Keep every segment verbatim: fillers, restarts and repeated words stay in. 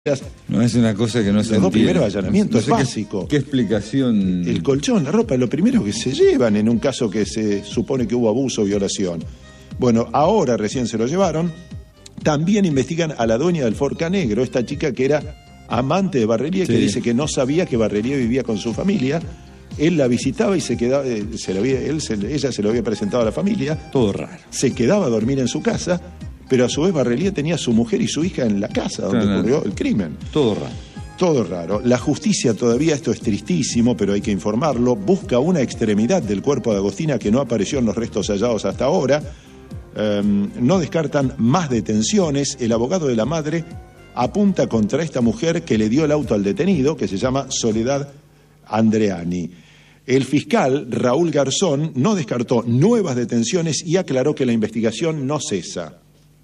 No es una cosa que no se entiende. Los dos primeros allanamientos no es sé básico. Qué, ¿Qué explicación? El colchón, la ropa, lo primero que se llevan en un caso que se supone que hubo abuso o violación. Bueno, ahora recién se lo llevaron. También investigan a la dueña del Forca Negro, esta chica que era amante de Barrelier, sí. que dice que no sabía que Barrelier vivía con su familia. Él la visitaba y se quedaba, eh, se le había, él se, ella se lo había presentado a la familia. Todo raro. Se quedaba a dormir en su casa. Pero a su vez Barrelier tenía a su mujer y su hija en la casa donde claro. ocurrió el crimen. Todo raro. Todo raro. La justicia todavía, esto es tristísimo, pero hay que informarlo, busca una extremidad del cuerpo de Agostina que no apareció en los restos hallados hasta ahora. Um, no descartan más detenciones. El abogado de la madre apunta contra esta mujer que le dio el auto al detenido, que se llama Soledad Andreani. El fiscal, Raúl Garzón, no descartó nuevas detenciones y aclaró que la investigación no cesa.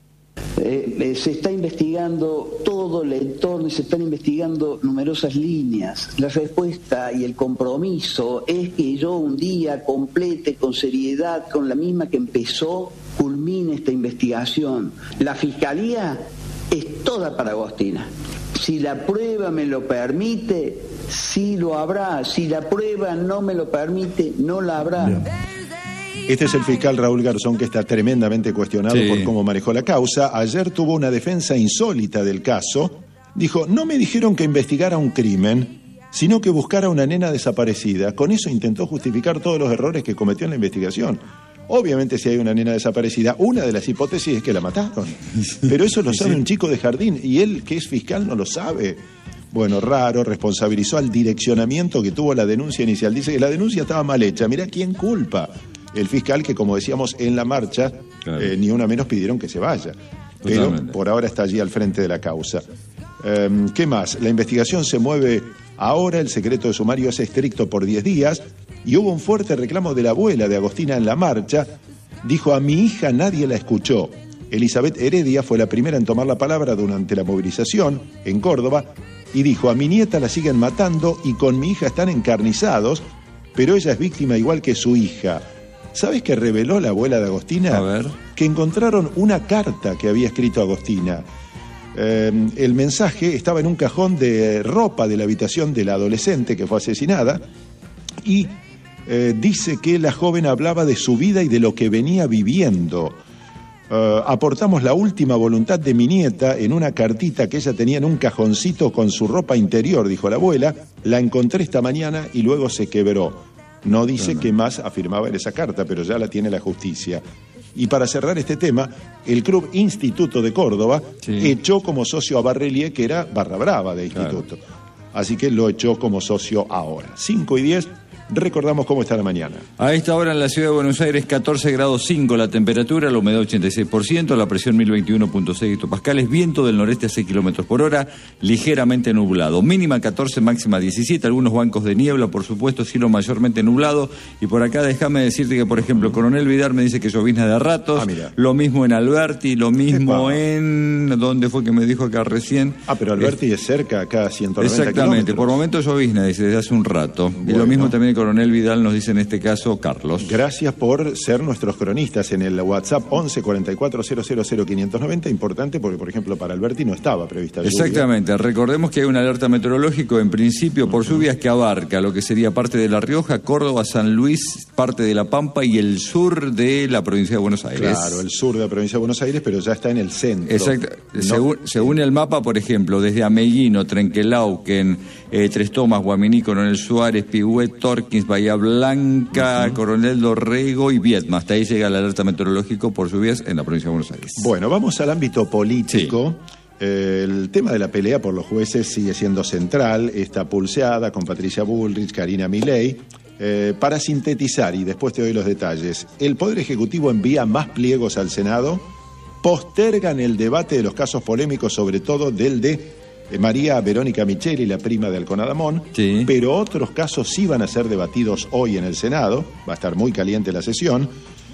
Eh, eh, se está investigando todo el entorno y se están investigando numerosas líneas. La respuesta y el compromiso es que yo un día complete con seriedad, con la misma que empezó, culmine esta investigación. La fiscalía es toda para Agostina. Si la prueba me lo permite, sí lo habrá. Si la prueba no me lo permite, no la habrá. Bien. Este es el fiscal Raúl Garzón, que está tremendamente cuestionado sí. por cómo manejó la causa. Ayer tuvo una defensa insólita del caso. Dijo, no me dijeron que investigara un crimen, sino que buscara a una nena desaparecida. Con eso intentó justificar todos los errores que cometió en la investigación. Obviamente, si hay una nena desaparecida, una de las hipótesis es que la mataron. Pero eso lo sabe sí. un chico de jardín, y él, que es fiscal, no lo sabe. Bueno, raro, responsabilizó al direccionamiento que tuvo la denuncia inicial. Dice que la denuncia estaba mal hecha. Mirá quién culpa. El fiscal que, como decíamos, en la marcha, claro. eh, ni una menos pidieron que se vaya. Pero Totalmente. por ahora está allí al frente de la causa. Eh, ¿Qué más? La investigación se mueve ahora, el secreto de sumario es estricto por diez días, y hubo un fuerte reclamo de la abuela de Agostina en la marcha. Dijo, a mi hija nadie la escuchó. Elizabeth Heredia fue la primera en tomar la palabra durante la movilización en Córdoba, y dijo, a mi nieta la siguen matando y con mi hija están encarnizados, pero ella es víctima igual que su hija. ¿Sabes qué reveló la abuela de Agostina? A ver. Que encontraron una carta que había escrito Agostina. Eh, el mensaje estaba en un cajón de ropa de la habitación de la adolescente que fue asesinada y eh, dice que la joven hablaba de su vida y de lo que venía viviendo. Uh, aportamos la última voluntad de mi nieta en una cartita que ella tenía en un cajoncito con su ropa interior, dijo la abuela. La encontré esta mañana y luego se quebró. No dice no, no. qué más afirmaba en esa carta, pero ya la tiene la justicia. Y para cerrar este tema, el Club Instituto de Córdoba sí. echó como socio a Barrelier, que era barra brava de Instituto. Claro. Así que lo echó como socio ahora. cinco y diez. Recordamos cómo está la mañana. A esta hora en la ciudad de Buenos Aires, catorce grados cinco la temperatura, la humedad ochenta y seis por ciento, la presión mil veintiuno punto seis hectopascales, viento del noreste a seis kilómetros por hora, ligeramente nublado. Mínima catorce, máxima diecisiete, algunos bancos de niebla, por supuesto, cielo mayormente nublado. Y por acá déjame decirte que, por ejemplo, Coronel Vidar me dice que llovizna de ratos, ah, lo mismo en Alberti, lo mismo en... ¿Dónde fue que me dijo acá recién? Ah, pero Alberti es, es cerca, acá a ciento noventa Exactamente, kilómetros. Por momento llovizna, dice, desde hace un rato. Bueno. Y lo mismo también Coronel Vidal nos dice en este caso Carlos. Gracias por ser nuestros cronistas en el WhatsApp once cuarenta y cuatro cero cero cero quinientos noventa. Importante porque, por ejemplo, para Alberti no estaba prevista lluvia. Exactamente. Recordemos que hay una alerta meteorológica en principio por lluvias que abarca lo que sería parte de La Rioja, Córdoba, San Luis, parte de La Pampa y el sur de la provincia de Buenos Aires. Claro, el sur de la provincia de Buenos Aires, pero ya está en el centro. Exacto. No. Según, según el mapa, por ejemplo, desde Ameguino, Trenquelauquen, eh, Tres Tomas, Guaminí, Coronel Suárez, Pigüet, Torkins, Bahía Blanca, uh-huh. Coronel Dorrego y Viedma. Hasta ahí llega el alerta meteorológico por lluvias en la provincia de Buenos Aires. Bueno, vamos al ámbito político. Sí. Eh, el tema de la pelea por los jueces sigue siendo central. Esta pulseada con Patricia Bullrich, Karina Milei. Eh, para sintetizar, y después te doy los detalles, el Poder Ejecutivo envía más pliegos al Senado, postergan el debate de los casos polémicos, sobre todo del de María Verónica Micheli, la prima de Alconadamón, sí. pero otros casos sí van a ser debatidos hoy en el Senado, va a estar muy caliente la sesión,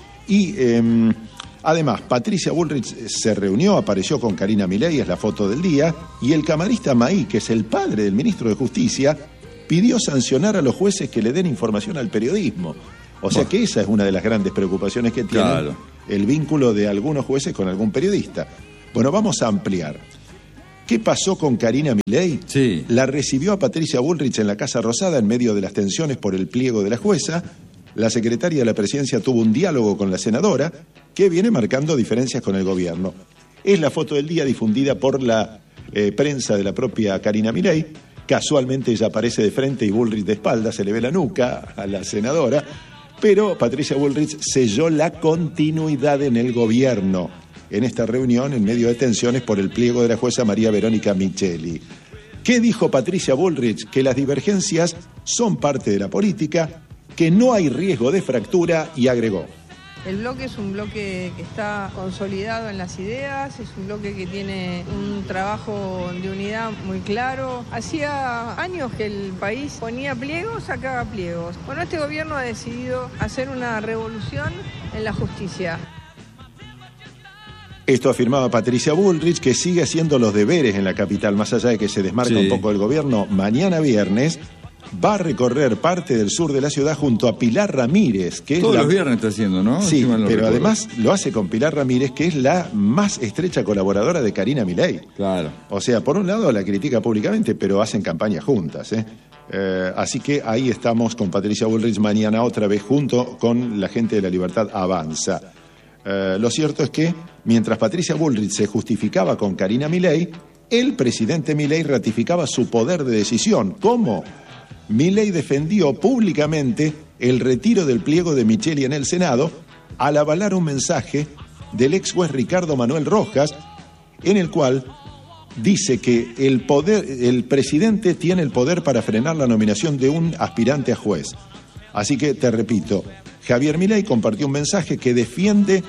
y eh, además Patricia Bullrich se reunió, apareció con Karina Milei, es la foto del día, y el camarista Maí, que es el padre del ministro de Justicia, pidió sancionar a los jueces que le den información al periodismo. O sea bueno. que esa es una de las grandes preocupaciones que tiene claro. el vínculo de algunos jueces con algún periodista. Bueno, vamos a ampliar. ¿Qué pasó con Karina Milei? Sí. La recibió a Patricia Bullrich en la Casa Rosada en medio de las tensiones por el pliego de la jueza. La secretaria de la presidencia tuvo un diálogo con la senadora que viene marcando diferencias con el gobierno. Es la foto del día difundida por la eh, prensa de la propia Karina Milei. Casualmente ella aparece de frente y Bullrich de espalda, se le ve la nuca a la senadora, pero Patricia Bullrich selló la continuidad en el gobierno en esta reunión en medio de tensiones por el pliego de la jueza María Verónica Micheli. ¿Qué dijo Patricia Bullrich? Que las divergencias son parte de la política, que no hay riesgo de fractura y agregó: el bloque es un bloque que está consolidado en las ideas, es un bloque que tiene un trabajo de unidad muy claro. Hacía años que el país ponía pliegos, sacaba pliegos. Bueno, este gobierno ha decidido hacer una revolución en la justicia. Esto afirmaba Patricia Bullrich, que sigue haciendo los deberes en la capital, más allá de que se desmarca sí. un poco del gobierno. Mañana viernes va a recorrer parte del sur de la ciudad junto a Pilar Ramírez, que Todos es la... los viernes está haciendo, ¿no? Sí, si pero recuerdo. Además lo hace con Pilar Ramírez, que es la más estrecha colaboradora de Karina Milei. Claro. O sea, por un lado la critica públicamente, pero hacen campaña juntas, ¿eh? Eh, así que ahí estamos con Patricia Bullrich mañana otra vez junto con la gente de La Libertad Avanza. Eh, lo cierto es que mientras Patricia Bullrich se justificaba con Karina Milei, el presidente Milei ratificaba su poder de decisión. ¿Cómo? Milei defendió públicamente el retiro del pliego de Micheli en el Senado al avalar un mensaje del ex juez Ricardo Manuel Rojas, en el cual dice que el poder, el presidente tiene el poder para frenar la nominación de un aspirante a juez. Así que, te repito, Javier Milei compartió un mensaje que defiende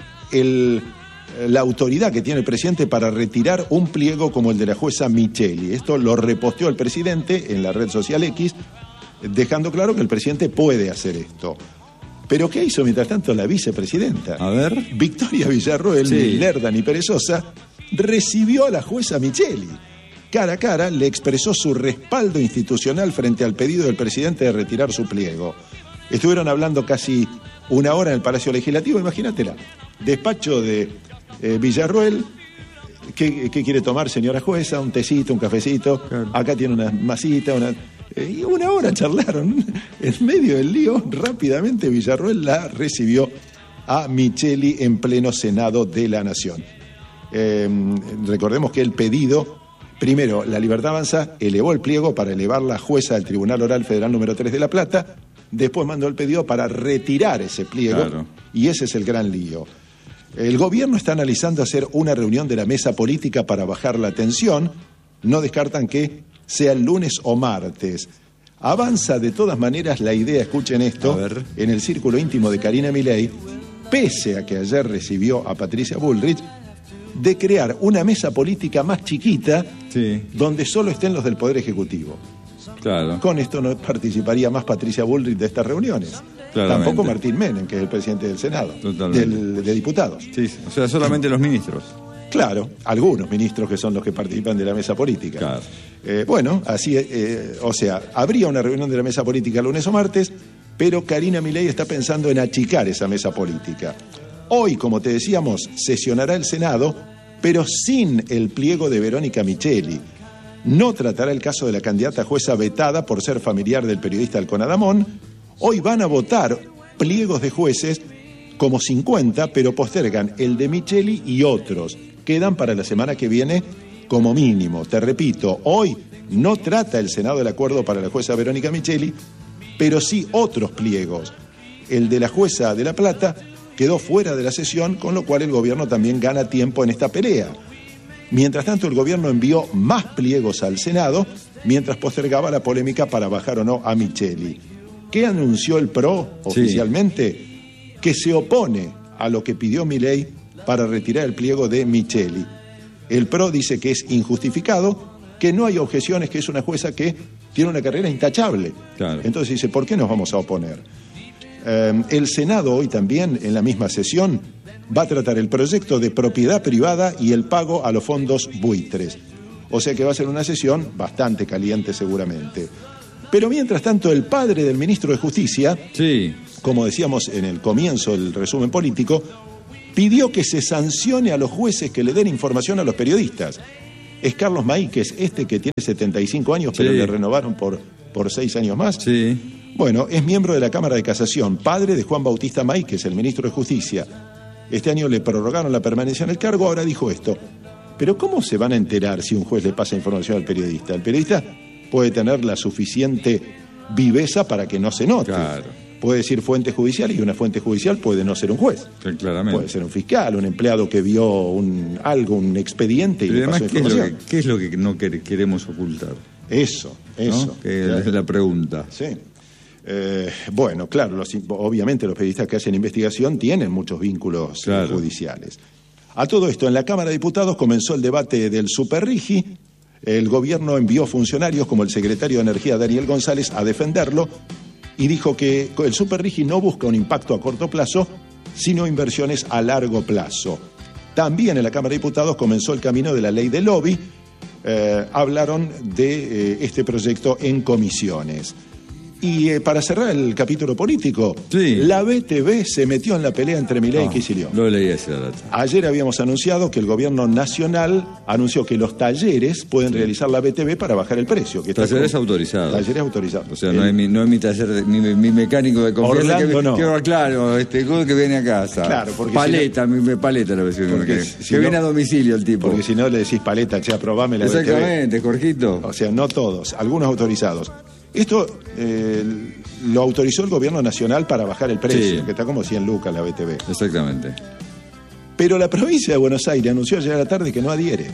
el, la autoridad que tiene el presidente para retirar un pliego como el de la jueza Micheli. Esto lo reposteó el presidente en la red social X, dejando claro que el presidente puede hacer esto. ¿Pero qué hizo mientras tanto la vicepresidenta? A ver. Victoria Villarroel, sí. ni lerda ni perezosa, recibió a la jueza Micheli. Cara a cara le expresó su respaldo institucional frente al pedido del presidente de retirar su pliego. Estuvieron hablando casi una hora en el Palacio Legislativo, imagínatela. Despacho de eh, Villarroel. ¿Qué, ¿Qué quiere tomar, señora jueza? Un tecito, un cafecito. Claro. Acá tiene una masita, una... Eh, y una hora charlaron. En medio del lío, rápidamente Villarroel la recibió a Micheli en pleno Senado de la Nación. Eh, recordemos que el pedido... Primero, La Libertad Avanza elevó el pliego para elevar la jueza del Tribunal Oral Federal número tres de La Plata. Después mandó el pedido para retirar ese pliego. Claro. Y ese es el gran lío. El gobierno está analizando hacer una reunión de la mesa política para bajar la tensión. No descartan que sea el lunes o martes. Avanza de todas maneras la idea, escuchen esto, en el círculo íntimo de Karina Milei, pese a que ayer recibió a Patricia Bullrich, de crear una mesa política más chiquita, sí. donde solo estén los del Poder Ejecutivo. Claro. Con esto no participaría más Patricia Bullrich de estas reuniones. Claramente. Tampoco Martín Menem, que es el presidente del Senado, del, de diputados. Sí, o sea, solamente los ministros. Claro, algunos ministros que son los que participan de la mesa política. Claro. Eh, bueno, así, eh, o sea, habría una reunión de la mesa política lunes o martes, pero Karina Milei está pensando en achicar esa mesa política. Hoy, como te decíamos, sesionará el Senado, pero sin el pliego de Verónica Micheli. No tratará el caso de la candidata jueza vetada por ser familiar del periodista Alcón Adamón. Hoy van a votar pliegos de jueces como cincuenta, pero postergan el de Micheli y otros. Quedan para la semana que viene como mínimo. Te repito, hoy no trata el Senado el acuerdo para la jueza Verónica Micheli, pero sí otros pliegos. El de la jueza de La Plata quedó fuera de la sesión, con lo cual el gobierno también gana tiempo en esta pelea. Mientras tanto, el gobierno envió más pliegos al Senado, mientras postergaba la polémica para bajar o no a Micheli. ¿Qué anunció el P R O oficialmente? Sí. Que se opone a lo que pidió Milei para retirar el pliego de Micheli. El P R O dice que es injustificado, que no hay objeciones, que es una jueza que tiene una carrera intachable. Claro. Entonces dice, ¿por qué nos vamos a oponer? Eh, el Senado hoy también, en la misma sesión, va a tratar el proyecto de propiedad privada y el pago a los fondos buitres. O sea que va a ser una sesión bastante caliente seguramente. Pero mientras tanto, el padre del ministro de Justicia, sí. como decíamos en el comienzo del resumen político, pidió que se sancione a los jueces que le den información a los periodistas. es Carlos Maíquez, este que tiene setenta y cinco años, pero sí. le renovaron por, por seis años más. Sí. Bueno, es miembro de la Cámara de Casación, padre de Juan Bautista Maíquez, el ministro de Justicia. Este año le prorrogaron la permanencia en el cargo, ahora dijo esto. Pero ¿cómo se van a enterar si un juez le pasa información al periodista? El periodista puede tener la suficiente viveza para que no se note. Claro. Puede decir fuente judicial y una fuente judicial puede no ser un juez. Sí, claramente. Puede ser un fiscal, un empleado que vio un, algo, un expediente y Pero le pasó además, ¿qué es, lo información. que, ¿qué es lo que no quer- queremos ocultar? Eso, eso. ¿No? Que Claro. es la pregunta. Sí. Eh, bueno, claro, los, obviamente los periodistas que hacen investigación tienen muchos vínculos Claro. eh, judiciales. A todo esto, en la Cámara de Diputados comenzó el debate del Superrigi. El gobierno envió funcionarios como el secretario de Energía, Daniel González, a defenderlo y dijo que el Superrigi no busca un impacto a corto plazo, sino inversiones a largo plazo. También en la Cámara de Diputados comenzó el camino de la ley de lobby. Eh, hablaron de eh, este proyecto en comisiones. Y eh, para cerrar el capítulo político, Sí. la B T V se metió en la pelea entre Milei Ah, y Kicillof. Lo leí ese dato. Ayer habíamos anunciado que el gobierno nacional anunció que los talleres pueden Sí. realizar la B T V para bajar el precio. Que está Talleres con- autorizados. Talleres autorizados. O sea, no El- es mi, no es mi taller, de- mi, mi mecánico de confianza. Orlando que, no. que va, claro, este God que viene a casa. Claro, porque paleta, mi, mi paleta la versión Porque que, si que no- viene a domicilio el tipo. Porque si no le decís paleta, che, aprobame la B T V. Exactamente, Jorgito. O sea, no todos, algunos autorizados. Esto eh, lo autorizó el gobierno nacional para bajar el precio, Sí. que está como cien lucas la B T V. Exactamente. Pero la provincia de Buenos Aires anunció ayer a la tarde que no adhiere.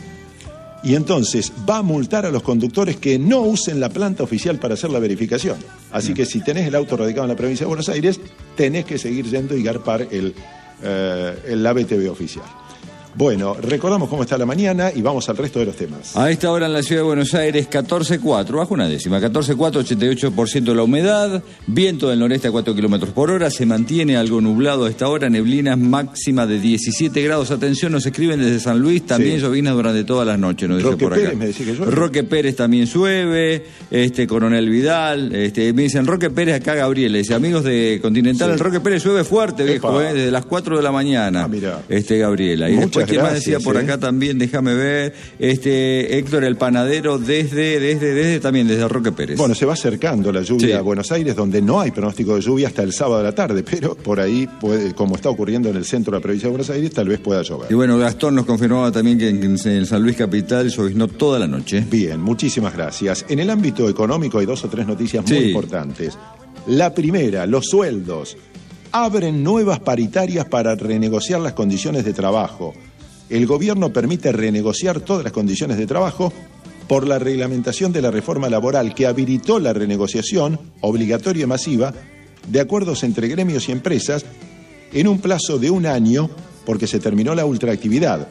Y entonces va a multar a los conductores que no usen la planta oficial para hacer la verificación. Así que si tenés el auto radicado en la provincia de Buenos Aires, tenés que seguir yendo y garpar el, eh, el la B T V oficial. Bueno, recordamos cómo está la mañana y vamos al resto de los temas. A esta hora en la ciudad de Buenos Aires, catorce coma cuatro, bajo una décima, catorce coma cuatro, ochenta y ocho por ciento de la humedad, viento del noreste a cuatro kilómetros por hora, se mantiene algo nublado a esta hora, neblinas máxima de diecisiete grados. Atención, nos escriben desde San Luis, también Sí. llovinas durante todas las noches, nos dice Roque por acá. Pérez me decía que llueve. Roque Pérez también llueve, este Coronel Vidal, este me dicen Roque Pérez acá Gabriel, dice amigos de Continental, Sí. el Roque Pérez llueve fuerte, viejo, Epa. eh, desde las cuatro de la mañana. Ah, mirá. Este Gabriela. Y Muchas después, ¿quién más gracias, decía por eh. acá también? Déjame ver. Este Héctor el panadero desde, desde, desde también, desde Roque Pérez. Bueno, se va acercando la lluvia Sí. a Buenos Aires, donde no hay pronóstico de lluvia hasta el sábado a la tarde, pero por ahí, puede, como está ocurriendo en el centro de la provincia de Buenos Aires, tal vez pueda llover. Y bueno, Gastón nos confirmaba también que en, en San Luis Capital lloviznó toda la noche. Bien, muchísimas gracias. En el ámbito económico hay dos o tres noticias muy Sí. importantes. La primera, los sueldos. Abren nuevas paritarias para renegociar las condiciones de trabajo. El gobierno permite renegociar todas las condiciones de trabajo por la reglamentación de la reforma laboral que habilitó la renegociación obligatoria y masiva de acuerdos entre gremios y empresas en un plazo de un año porque se terminó la ultraactividad.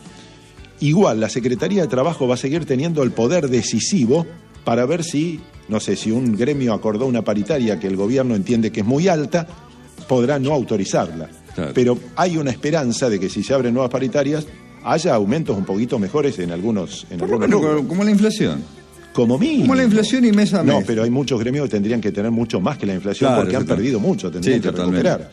Igual, la Secretaría de Trabajo va a seguir teniendo el poder decisivo para ver si, no sé, si un gremio acordó una paritaria que el gobierno entiende que es muy alta, podrá no autorizarla. Claro. Pero hay una esperanza de que si se abren nuevas paritarias, haya aumentos un poquito mejores en algunos, en Por lo algunos menos rubros. como, como la inflación. Como mínimo. Como la inflación y mes a mes. No, pero hay muchos gremios que tendrían que tener mucho más que la inflación Claro, porque han total. perdido mucho, tendrían Sí, que totalmente. recuperar.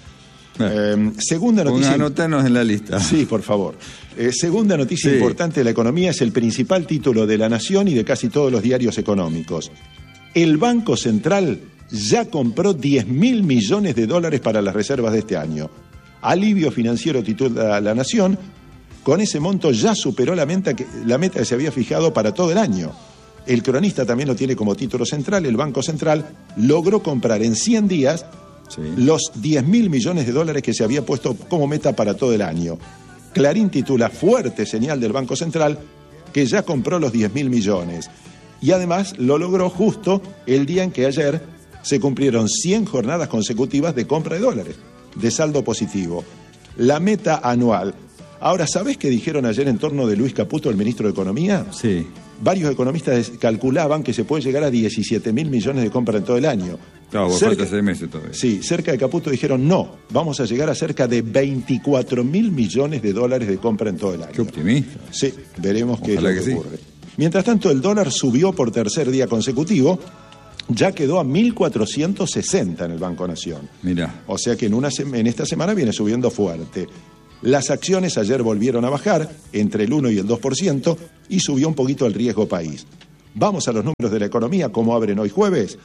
Eh, segunda Ponga, noticia. anotanos en la lista. Sí, por favor. Eh, segunda noticia Sí. importante de la economía es el principal título de La Nación y de casi todos los diarios económicos. El Banco Central ya compró diez mil millones de dólares para las reservas de este año. Alivio financiero titula La Nación. Con ese monto ya superó la meta, que, la meta que se había fijado para todo el año. El cronista también lo tiene como título central. El Banco Central logró comprar en cien días Sí. los diez mil millones de dólares que se había puesto como meta para todo el año. Clarín titula fuerte señal del Banco Central que ya compró los diez mil millones. Y además lo logró justo el día en que ayer se cumplieron cien jornadas consecutivas de compra de dólares, de saldo positivo. La meta anual. Ahora, ¿sabés qué dijeron ayer en torno de Luis Caputo, el ministro de Economía? Sí. Varios economistas calculaban que se puede llegar a diecisiete mil millones de compra en todo el año. Claro, vos Cerca- falta seis meses todavía. Sí, cerca de Caputo dijeron no, vamos a llegar a cerca de veinticuatro mil millones de dólares de compra en todo el año. Qué optimista. Sí, veremos qué es Ojalá lo que, que sí. ocurre. Mientras tanto, el dólar subió por tercer día consecutivo, ya quedó a mil cuatrocientos sesenta en el Banco Nación. Mirá. O sea que en, una, sem- en esta semana viene subiendo fuerte. Las acciones ayer volvieron a bajar entre el uno y el dos por ciento y subió un poquito el riesgo país. Vamos a los números de la economía, ¿cómo abren hoy jueves?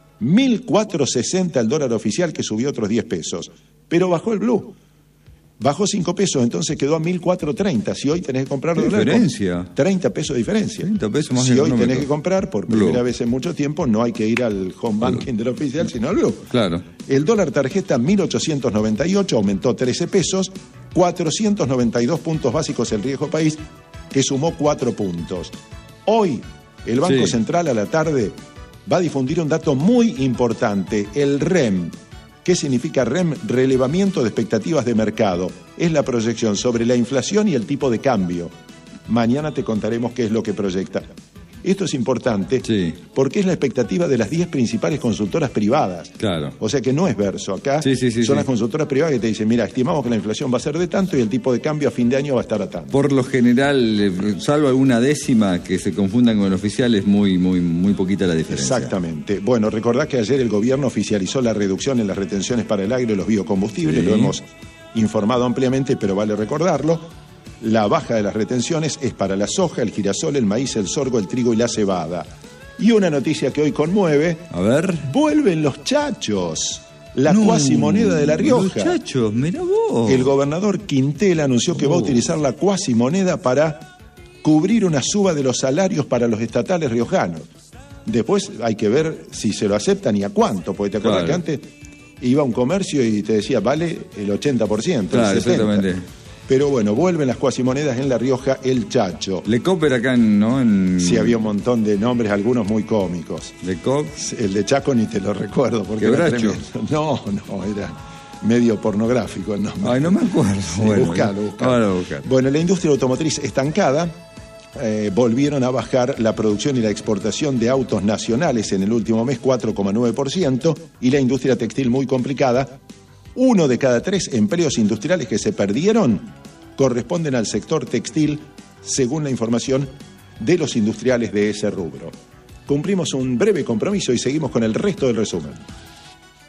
mil cuatrocientos sesenta el dólar oficial, que subió otros diez pesos, pero bajó el blue. Bajó cinco pesos, entonces quedó a mil cuatrocientos treinta. Si hoy tenés que comprar... ¿Qué diferencia? treinta pesos de diferencia. treinta pesos más si hoy económico. tenés que comprar, por primera Blue. vez en mucho tiempo, no hay que ir al home banking del oficial, sino al Blue. Claro. El dólar tarjeta mil ochocientos noventa y ocho, aumentó trece pesos, cuatrocientos noventa y dos puntos básicos el riesgo país, que sumó cuatro puntos. Hoy, el Banco sí. Central a la tarde va a difundir un dato muy importante, el R E M. ¿Qué significa R E M? Relevamiento de expectativas de mercado. Es la proyección sobre la inflación y el tipo de cambio. Mañana te contaremos qué es lo que proyecta. Esto es importante sí. porque es la expectativa de las diez principales consultoras privadas. Claro. O sea que no es Verso. Acá sí, sí, sí, son sí. las consultoras privadas que te dicen, mira, estimamos que la inflación va a ser de tanto y el tipo de cambio a fin de año va a estar a tanto. Por lo general, salvo alguna décima que se confundan con el oficial, es muy, muy, muy poquita la diferencia. Exactamente. Bueno, recordá que ayer el gobierno oficializó la reducción en las retenciones para el agro y los biocombustibles. Sí. Lo hemos informado ampliamente, pero vale recordarlo. La baja de las retenciones es para la soja, el girasol, el maíz, el sorgo, el trigo y la cebada. Y una noticia que hoy conmueve. A ver. Vuelven los chachos. La no, cuasimoneda de La Rioja. Los chachos, mirá vos. El gobernador Quintel anunció que oh. va a utilizar la cuasimoneda para cubrir una suba de los salarios para los estatales riojanos. Después hay que ver si se lo aceptan y a cuánto, porque te acuerdas claro. que antes iba a un comercio y te decía, vale el ochenta por ciento, claro, el setenta por ciento. Exactamente. Pero bueno, vuelven las cuasimonedas en La Rioja, el Chacho. Le Cooper acá, ¿no? En... Sí, había un montón de nombres, algunos muy cómicos. Le Cop. El de Chaco ni te lo recuerdo. Porque era tremendo. No, no, era medio pornográfico el nombre. Ay, no me acuerdo. Sí, bueno, buscalo, buscalo. Ahora buscar. Bueno, la industria automotriz estancada. Eh, volvieron a bajar la producción y la exportación de autos nacionales en el último mes, cuatro coma nueve por ciento. Y la industria textil muy complicada. Uno de cada tres empleos industriales que se perdieron corresponden al sector textil, según la información de los industriales de ese rubro. Cumplimos un breve compromiso y seguimos con el resto del resumen.